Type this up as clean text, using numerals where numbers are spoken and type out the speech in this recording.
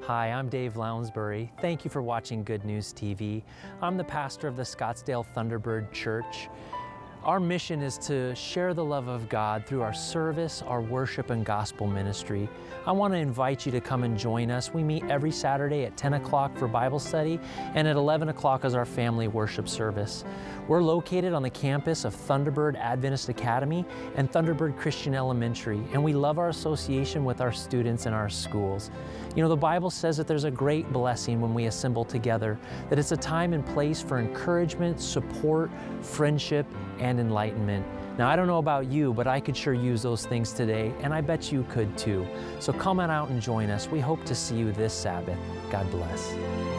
Hi, I'm Dave Lounsbury. Thank you for watching Good News TV. I'm the pastor of the Scottsdale Thunderbird Church. Our mission is to share the love of God through our service, our worship, and gospel ministry. I want to invite you to come and join us. We meet every Saturday at 10 o'clock for Bible study and at 11 o'clock as our family worship service. We're located on the campus of Thunderbird Adventist Academy and Thunderbird Christian Elementary, and we love our association with our students and our schools. You know, the Bible says that there's a great blessing when we assemble together, that it's a time and place for encouragement, support, friendship, and enlightenment. Now, I don't know about you, but I could sure use those things today, and I bet you could too. So come on out and join us. We hope to see you this Sabbath. God bless.